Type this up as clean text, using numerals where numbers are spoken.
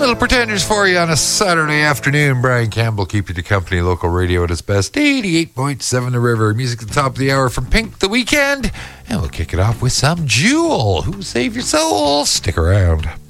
Little Pretenders for you on a Saturday afternoon. Brian Campbell keep you to company. Local radio at its best. 88.7 The River. Music at the top of the hour from Pink The Weekend. And we'll kick it off with some Jewel. Who Save Your Soul? Stick around.